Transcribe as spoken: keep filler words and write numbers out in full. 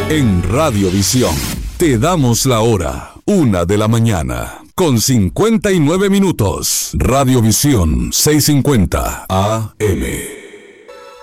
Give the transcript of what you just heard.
En Radiovisión te damos la hora, una de la mañana, con cincuenta y nueve minutos. Radiovisión seiscientos cincuenta A M.